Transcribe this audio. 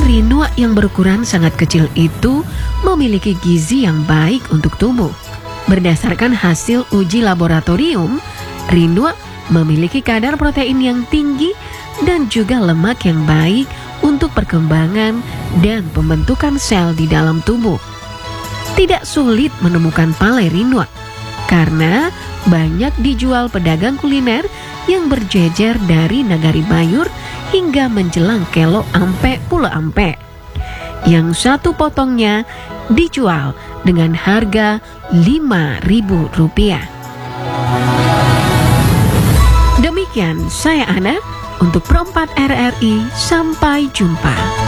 Rinua yang berukuran sangat kecil itu memiliki gizi yang baik untuk tubuh. Berdasarkan hasil uji laboratorium, rinua memiliki kadar protein yang tinggi dan juga lemak yang baik untuk perkembangan dan pembentukan sel di dalam tubuh. Tidak sulit menemukan palai rinua karena banyak dijual pedagang kuliner yang berjejer dari Nagari Bayur hingga menjelang Kelo Ampe Pulo Ampe. Yang satu potongnya dijual dengan harga Rp5.000. Demikian saya Ana untuk Perempat RRI, sampai jumpa.